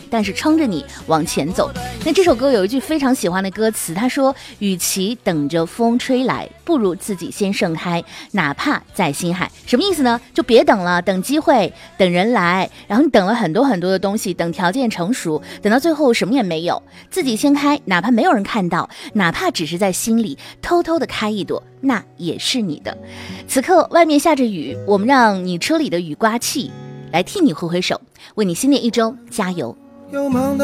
但是撑着你往前走。那这首歌有一句非常喜欢的歌词，他说与其等着风吹来，不如自己先盛开，哪怕在心海。什么意思呢？就别等了，等机会，等人来，然后你等了很多很多的东西，等条件成熟，等到最后什么也没有，自己先开，哪怕没有人看到，哪怕只是在心里偷偷的开一朵，那也是你的。此刻外面下着雨，我们让你车里的雨刮器来替你挥挥手，为你新的一周加油。